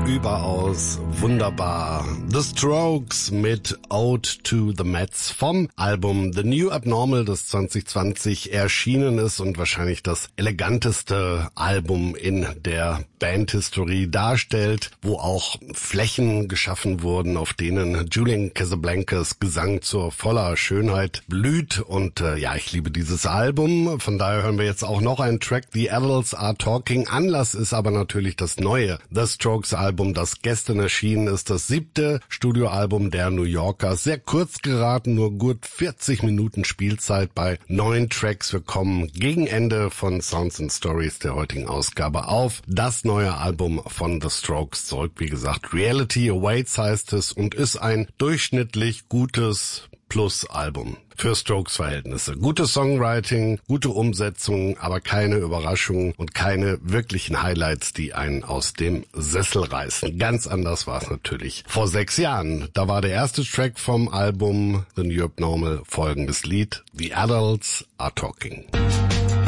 Überaus wunderbar. The Strokes mit Ode to the Mets vom Album The New Abnormal, das 2020 erschienen ist und wahrscheinlich das eleganteste Album in der Bandhistorie darstellt, wo auch Flächen geschaffen wurden, auf denen Julian Casablancas Gesang zur voller Schönheit blüht. Und ich liebe dieses Album. Von daher hören wir jetzt auch noch einen Track, The Adults Are Talking. Anlass ist aber natürlich das neue The Strokes Album, das gestern erschienen ist, das 7. Studioalbum der New Yorker. Sehr kurz geraten, nur gut 40 Minuten Spielzeit bei 9 Tracks. Wir kommen gegen Ende von Sounds and Stories der heutigen Ausgabe auf das neue Album von The Strokes zurück. Wie gesagt, Reality Awaits heißt es und ist ein durchschnittlich gutes Plus-Album für Strokes-Verhältnisse. Gutes Songwriting, gute Umsetzung, aber keine Überraschungen und keine wirklichen Highlights, die einen aus dem Sessel reißen. Ganz anders war es natürlich vor 6 Jahren. Da war der erste Track vom Album The New Abnormal folgendes Lied: The Adults Are Talking.